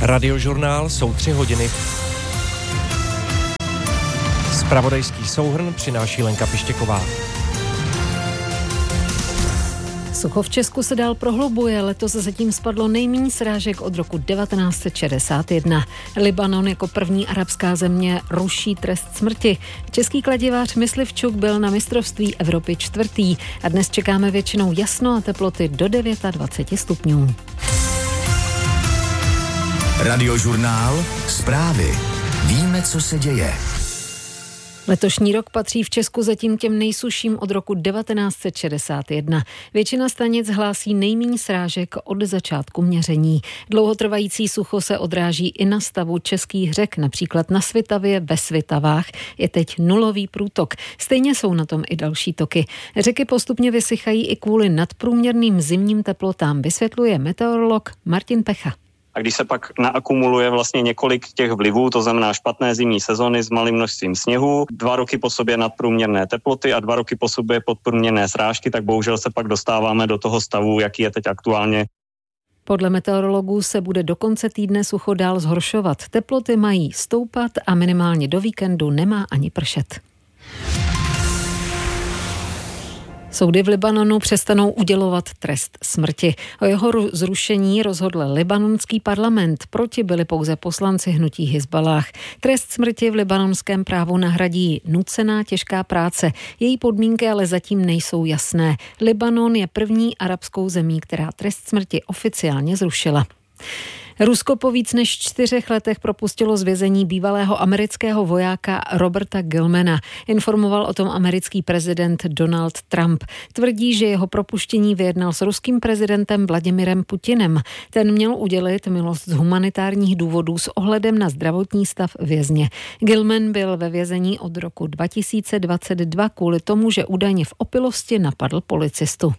Radiožurnál jsou 3 hodiny. Zpravodajský souhrn přináší Lenka Pištěková. Sucho v Česku se dál prohlubuje, letos zatím spadlo nejméně srážek od roku 1961. Libanon jako první arabská země ruší trest smrti. Český kladivář Myslivčuk byl na mistrovství Evropy 4. a dnes čekáme většinou jasno a teploty do 29 stupňů. Radiožurnál, zprávy. Víme, co se děje. Letošní rok patří v Česku zatím těm nejsušším od roku 1961. Většina stanic hlásí nejméně srážek od začátku měření. Dlouhotrvající sucho se odráží i na stavu českých řek, například na Svitavě ve Svitavách je teď nulový průtok. Stejně jsou na tom i další toky. Řeky postupně vysychají i kvůli nadprůměrným zimním teplotám, vysvětluje meteorolog Martin Pecha. A když se pak naakumuluje vlastně několik těch vlivů, to znamená špatné zimní sezony s malým množstvím sněhu, 2 roky po sobě nadprůměrné teploty a 2 roky po sobě podprůměrné srážky, tak bohužel se pak dostáváme do toho stavu, jaký je teď aktuálně. Podle meteorologů se bude do konce týdne sucho dál zhoršovat. Teploty mají stoupat a minimálně do víkendu nemá ani pršet. Soudy v Libanonu přestanou udělovat trest smrti. O jeho zrušení rozhodl libanonský parlament. Proti byli pouze poslanci hnutí Hizballáh. Trest smrti v libanonském právu nahradí nucená těžká práce. Její podmínky ale zatím nejsou jasné. Libanon je první arabskou zemí, která trest smrti oficiálně zrušila. Rusko po víc než 4 letech propustilo z vězení bývalého amerického vojáka Roberta Gilmana. Informoval o tom americký prezident Donald Trump. Tvrdí, že jeho propuštění vyjednal s ruským prezidentem Vladimirem Putinem. Ten měl udělit milost z humanitárních důvodů s ohledem na zdravotní stav vězně. Gilman byl ve vězení od roku 2022 kvůli tomu, že údajně v opilosti napadl policistu.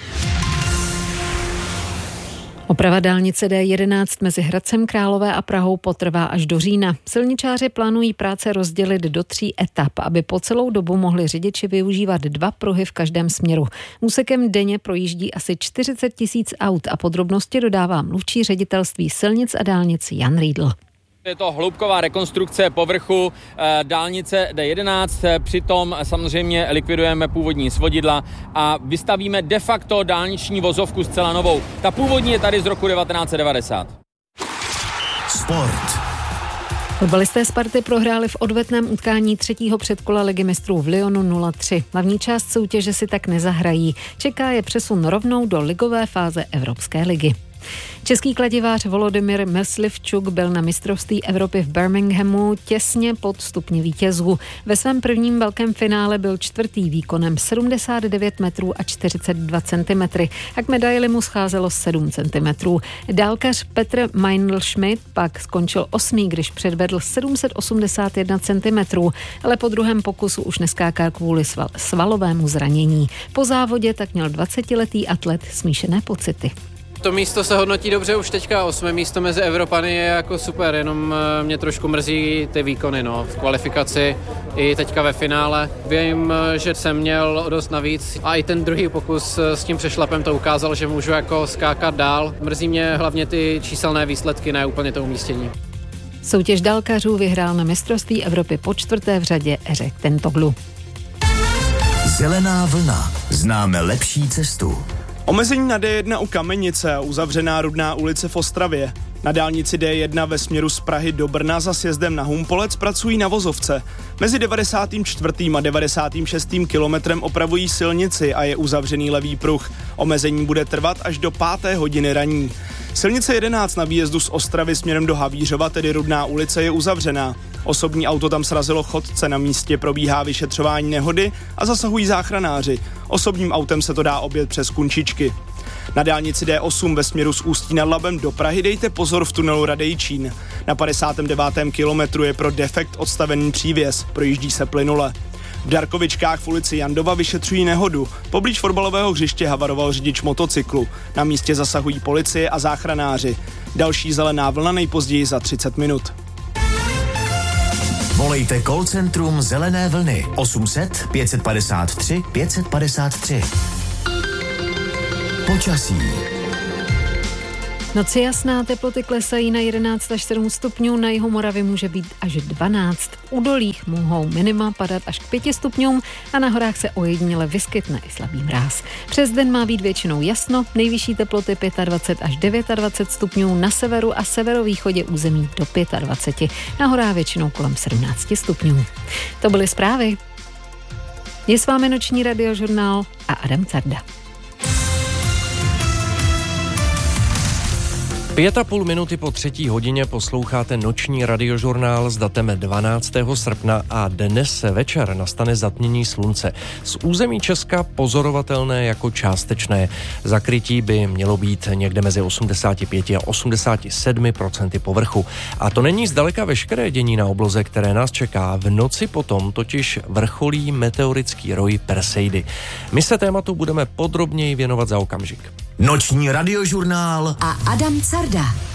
Oprava dálnice D11 mezi Hradcem Králové a Prahou potrvá až do října. Silničáři plánují práce rozdělit do 3 etap, aby po celou dobu mohli řidiči využívat 2 pruhy v každém směru. Úsekem denně projíždí asi 40 000 aut a podrobnosti dodává mluvčí ředitelství silnic a dálnic Jan Riedl. Je to hloubková rekonstrukce povrchu dálnice D11, přitom samozřejmě likvidujeme původní svodidla a vystavíme de facto dálniční vozovku zcela novou. Ta původní je tady z roku 1990. Sport. Fotbalisté Sparty prohráli v odvetném utkání 3. předkola Ligy mistrů v Lyonu 0-3. Hlavní část soutěže si tak nezahrají. Čeká je přesun rovnou do ligové fáze Evropské ligy. Český kladivář Volodymyr Myslivčuk byl na mistrovství Evropy v Birminghamu těsně pod stupni vítězů. Ve svém prvním velkém finále byl 4. výkonem 79 metrů a 42 cm a k medaili mu scházelo 7 cm. Dálkař Petr Meinl-Schmidt pak skončil 8., když předvedl 781 cm, ale po druhém pokusu už neskákal kvůli svalovému zranění. Po závodě tak měl 20letý atlet smíšené pocity. To místo se hodnotí dobře už teďka, 8. místo mezi Evropany je jako super, jenom mě trošku mrzí ty výkony v kvalifikaci i teďka ve finále. Vím, že jsem měl dost navíc a i ten druhý pokus s tím přešlapem to ukázal, že můžu jako skákat dál. Mrzí mě hlavně ty číselné výsledky, ne úplně to umístění. Soutěž dálkařů vyhrál na mistrovství Evropy po 4. v řadě Eřek Tentoglu. Zelená vlna. Známe lepší cestu. Omezení na D1 u Kamenice a uzavřená Rudná ulice v Ostravě. Na dálnici D1 ve směru z Prahy do Brna za sjezdem na Humpolec pracují na vozovce. Mezi 94. a 96. kilometrem opravují silnici a je uzavřený levý pruh. Omezení bude trvat až do 5. hodiny raní. Silnice 11 na výjezdu z Ostravy směrem do Havířova, tedy Rudná ulice, je uzavřená. Osobní auto tam srazilo chodce, na místě probíhá vyšetřování nehody a zasahují záchranáři. Osobním autem se to dá objet přes Kunčičky. Na dálnici D8 ve směru z Ústí nad Labem do Prahy dejte pozor v tunelu Radejčín. Na 59. kilometru je pro defekt odstavený přívěs, projíždí se plynule. V Darkovičkách v ulici Jandova vyšetřují nehodu. Poblíž fotbalového hřiště havaroval řidič motocyklu. Na místě zasahují policie a záchranáři. Další zelená vlna nejpozději za 30 minut. Volejte call centrum Zelené vlny 800 553 553. Počasí. Noci jasná, teploty klesají na 11 až 7 stupňů, na jihu Moravy může být až 12. V údolích mohou minima padat až k 5 stupňům a na horách se ojediněle vyskytne i slabý mráz. Přes den má být většinou jasno, nejvyšší teploty 25 až 29 stupňů, na severu a severovýchodě území do 25, na horách většinou kolem 17 stupňů. To byly zprávy. Je s vámi noční radiožurnál a Adam Carda. 5,5 minuty po 3. hodině posloucháte noční radiožurnál s datem 12. srpna a dnes večer nastane zatmění slunce. Z území Česka pozorovatelné jako částečné. Zakrytí by mělo být někde mezi 85 a 87% povrchu. A to není zdaleka veškeré dění na obloze, které nás čeká. V noci potom totiž vrcholí meteorický roj Perseidy. My se tématu budeme podrobněji věnovat za okamžik. Noční radiožurnál a Adam Carda.